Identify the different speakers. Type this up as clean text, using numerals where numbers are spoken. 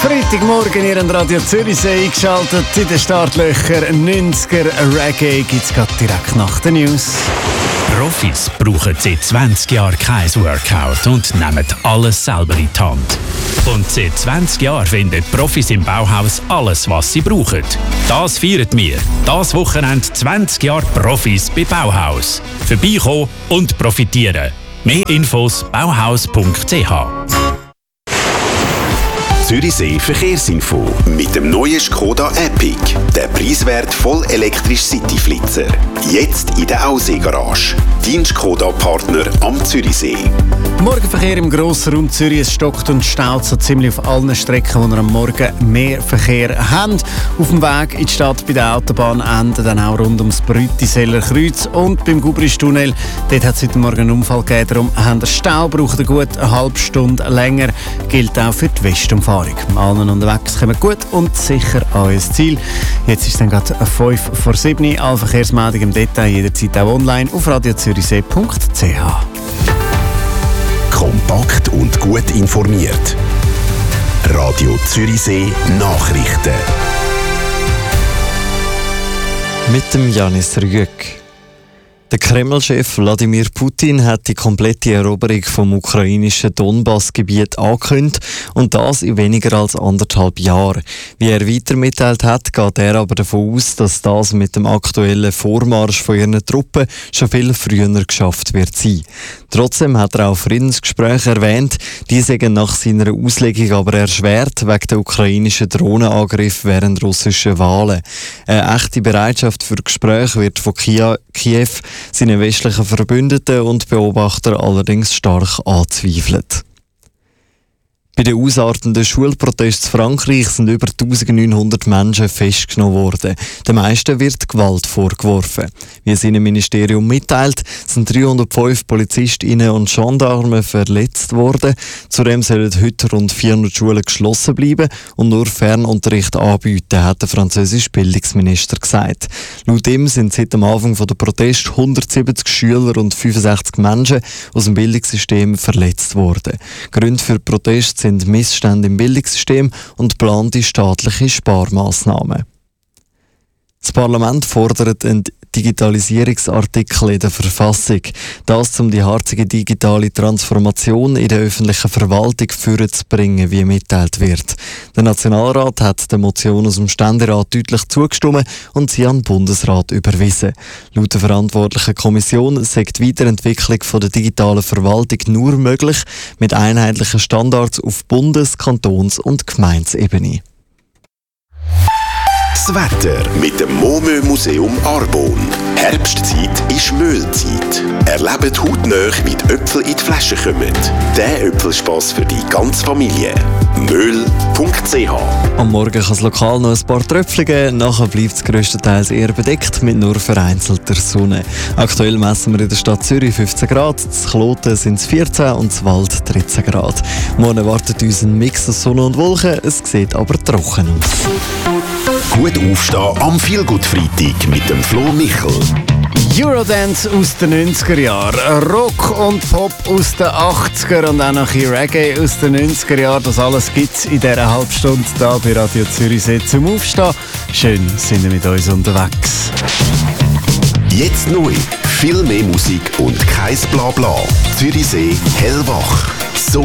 Speaker 1: Freitagmorgen Ihren Radio Zürichsee eingeschaltet. In den Startlöchern 90er Reggae gibt es gerade direkt nach den News.
Speaker 2: Profis brauchen seit 20 Jahren kein Workout und nehmen alles selber in die Hand. Und seit 20 Jahren finden Profis im Bauhaus alles, was sie brauchen. Das feiern wir. Das Wochenende 20 Jahre Profis bei Bauhaus. Vorbeikommen und profitieren. Mehr Infos bauhaus.ch.
Speaker 3: Zürichsee Verkehrsinfo mit dem neuen Skoda Epic. Der preiswert voll elektrisch Cityflitzer. Jetzt in der Aussee-Garage. Dein Skoda-Partner am Zürichsee.
Speaker 1: Morgenverkehr im grossen Raum Zürich. Es stockt und staut so ziemlich auf allen Strecken, wo wir am Morgen mehr Verkehr haben. Auf dem Weg in die Stadt bei der Autobahnende, dann auch rund ums Brütiseller Kreuz und beim Gubristunnel. Dort hat es heute Morgen einen Unfall gegeben. Darum haben wir Stau, braucht eine gut eine halbe Stunde länger. Gilt auch für die Westumfahrung. Allen unterwegs kommen gut und sicher an euer Ziel. Jetzt ist es dann gerade 5:07. Alle Verkehrsmeldungen im Detail jederzeit auch online auf radiozürichsee.ch.
Speaker 3: Kompakt und gut informiert. Radio Zürichsee Nachrichten.
Speaker 4: Mit dem Janis Rüegg. Der Kreml-Chef Wladimir Putin hat die komplette Eroberung vom ukrainischen Donbass-Gebiet angekündigt und das in weniger als 1,5 Jahren. Wie er weiter mitteilt hat, geht er aber davon aus, dass das mit dem aktuellen Vormarsch von ihren Truppen schon viel früher geschafft wird sein. Trotzdem hat er auch Friedensgespräche erwähnt, die seien nach seiner Auslegung aber erschwert wegen der ukrainischen Drohnenangriffe während russischen Wahlen. Eine echte Bereitschaft für Gespräche wird von Kiew, seine westlichen Verbündeten und Beobachter allerdings stark anzweifelt. Bei den ausartenden Schulprotesten in Frankreich sind über 1900 Menschen festgenommen worden. Den meisten wird Gewalt vorgeworfen. Wie es Innenministerium mitteilt, sind 305 Polizistinnen und Gendarmen verletzt worden. Zudem sollen heute rund 400 Schulen geschlossen bleiben und nur Fernunterricht anbieten, hat der französische Bildungsminister gesagt. Laut ihm sind seit dem Anfang der Proteste 170 Schüler und 65 Menschen aus dem Bildungssystem verletzt worden. Gründe für Proteste sind Missstände im Bildungssystem und geplante staatliche Sparmaßnahmen. Das Parlament fordert einen Digitalisierungsartikel in der Verfassung. Das, um die harzige digitale Transformation in der öffentlichen Verwaltung vorzubringen, wie mitteilt wird. Der Nationalrat hat der Motion aus dem Ständerat deutlich zugestimmt und sie an den Bundesrat überwiesen. Laut der verantwortlichen Kommission sei die Weiterentwicklung der digitalen Verwaltung nur möglich mit einheitlichen Standards auf Bundes-, Kantons- und Gemeindeebene.
Speaker 3: Das Wetter mit dem Momö-Museum Arbon. Herbstzeit ist Mühlzeit. Erlebt hautnah, wie die Äpfel in die Flasche kommen. Der Äpfelspass für die ganze Familie. Möhl.ch.
Speaker 4: Am Morgen kann es lokal noch ein paar Tröpfchen geben, nachher bleibt es grösstenteils eher bedeckt mit nur vereinzelter Sonne. Aktuell messen wir in der Stadt Zürich 15 Grad, in Kloten sind es 14 und in Wald 13 Grad. Morgen erwartet uns ein Mix aus Sonne und Wolken, es sieht aber trocken aus.
Speaker 3: Gut aufstehen am Feelgood-Freitag mit dem Flo Michel.
Speaker 1: Eurodance aus den 90er Jahren, Rock und Pop aus den 80er und auch noch ein Reggae aus den 90er Jahren. Das alles gibt es in dieser Halbstunde hier bei Radio Zürichsee zum Aufstehen. Schön sind wir mit uns unterwegs.
Speaker 3: Jetzt neu. Viel mehr Musik und kein Blabla. Zürichsee hellwach. So